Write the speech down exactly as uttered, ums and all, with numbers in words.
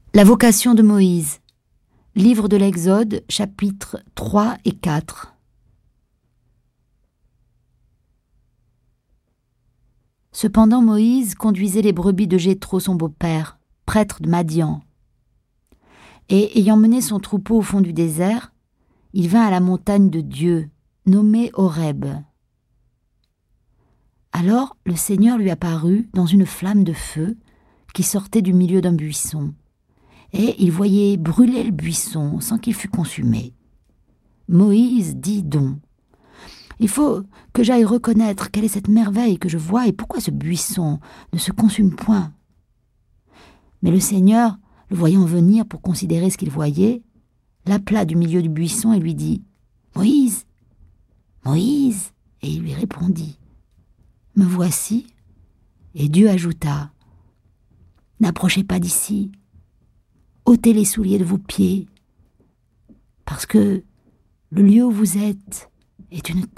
La vocation de Moïse. Livre de l'Exode, chapitres trois et quatre. Cependant Moïse conduisait les brebis de Jéthro son beau-père, prêtre de Madian. Et ayant mené son troupeau au fond du désert, il vint à la montagne de Dieu, nommée Horeb. Alors le Seigneur lui apparut dans une flamme de feu qui sortait du milieu d'un buisson. Et il voyait brûler le buisson sans qu'il fût consumé. Moïse dit donc : « Il faut que j'aille reconnaître quelle est cette merveille que je vois et pourquoi ce buisson ne se consume point. » Mais le Seigneur, le voyant venir pour considérer ce qu'il voyait, l'appela du milieu du buisson et lui dit : « Moïse, Moïse !» Et il lui répondit : « Me voici. » Et Dieu ajouta : « N'approchez pas d'ici. Ôtez les souliers de vos pieds, parce que le lieu où vous êtes est une terre sainte. »